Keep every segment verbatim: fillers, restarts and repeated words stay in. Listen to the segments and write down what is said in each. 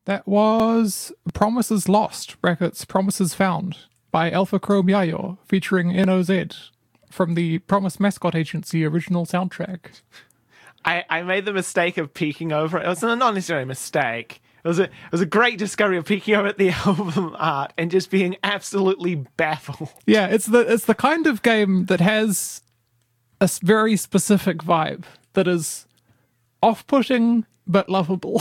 That was Promises Lost, brackets, Promises Found, by Alpha Chrome Yayo, featuring N O Z, from the Promise Mascot Agency original soundtrack. I, I made the mistake of peeking over it. It was not necessarily a mistake. It was a, it was a great discovery of peeking over at the album art and just being absolutely baffled. Yeah, it's the it's the kind of game that has a s- very specific vibe that is off-putting but lovable.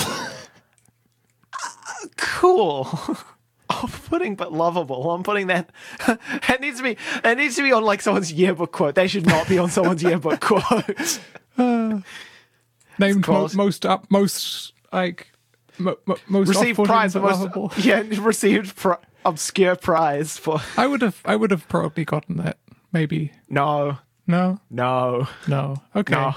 Cool. Off-putting but lovable. I'm putting that. That needs to be. That needs to be on like someone's yearbook quote. They should not be on someone's yearbook quote. uh, named mo- quality. most up, most like mo- mo- most Received off-putting prize. but Most, lovable. yeah, received pri- obscure prize for. I would have I would have probably gotten that. Maybe No. no No. no okay. No.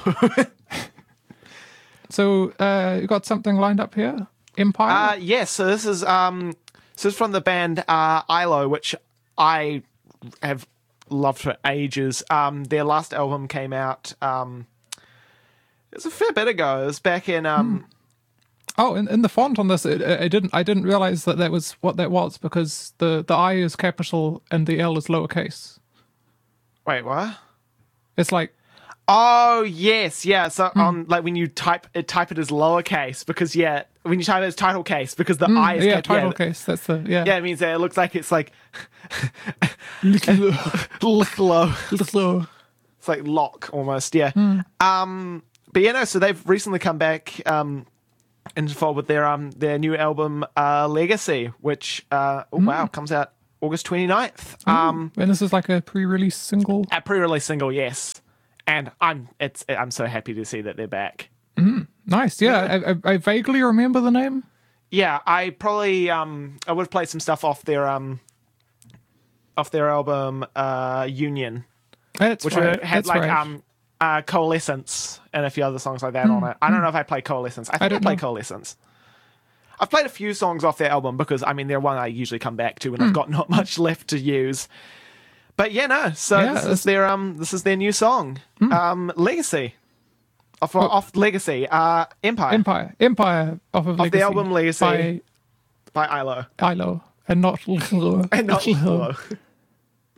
So uh, you got something lined up here? Empire. Uh, yes, so this is um, so this is from the band uh, I L O, which I have loved for ages. Um, their last album came out. Um, it was a fair bit ago. It was back in. Um, Oh, in, in the font on this, it, I didn't I didn't realize that that was what that was because the, the I is capital and the L is lowercase. Wait, what? It's like Oh yes, yeah. So on like when you type it, type it as lowercase because yeah, when you type it as title case because the I is yeah, cap- title yeah, case. That's the yeah. Yeah, it means that it looks like it's like Little, low. little. It's like lock almost, yeah. Um, but yeah, no. So they've recently come back um, into fold with their um their new album uh, Legacy, which uh, oh wow comes out August twenty-ninth. Um, And this is like a pre-release single. a pre-release single, yes. And I'm it's I'm so happy to see that they're back. Nice, yeah. I, I, I vaguely remember the name. Yeah, I probably um I would have played some stuff off their um off their album uh Union, That's which right. had That's like right. um uh Coalescence and a few other songs like that on it. I don't know if I played Coalescence. I think I, don't played know. Coalescence. I've played a few songs off their album because I mean they're one I usually come back to when I've got not much left to use. But yeah, no. So Yeah, this it's- is their um this is their new song, um Legacy, off Oh. off Legacy, uh Empire, Empire. Empire off of the Legacy. album Legacy. by by I L O Ilo and not Lilo. and not Lilo.